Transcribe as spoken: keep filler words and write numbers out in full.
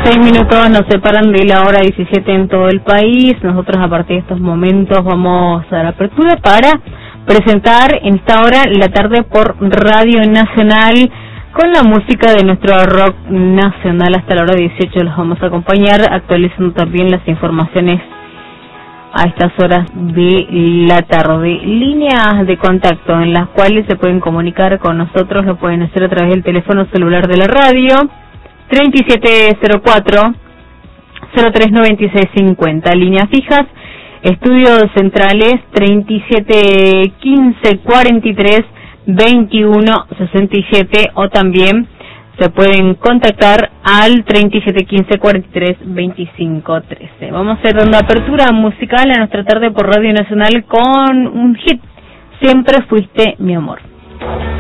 Seis minutos nos separan de la hora diecisiete en todo el país. Nosotros a partir de estos momentos vamos a dar apertura para presentar en esta hora la tarde por Radio Nacional con la música de nuestro rock nacional. Hasta la hora dieciocho los vamos a acompañar, actualizando también las informaciones a estas horas de la tarde. Líneas de contacto en las cuales se pueden comunicar con nosotros, lo pueden hacer a través del teléfono celular de la radio, treinta y siete cero cuatro, cero tres noventa y seis cincuenta. Líneas fijas, estudios centrales, treinta y siete quince cuarenta y tres veintiuno sesenta y siete, o también se pueden contactar al treinta y siete quince cuarenta y tres veinticinco trece. Vamos a ir dando apertura musical a nuestra tarde por Radio Nacional con un hit, Siempre fuiste mi amor.